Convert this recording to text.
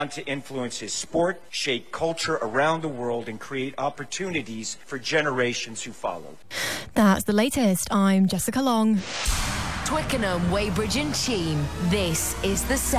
To influence his sport, shape culture around the world and create opportunities for generations who followed. That's the latest. I'm Jessica Long. Twickenham, Weybridge and Cheam. This is The Sound.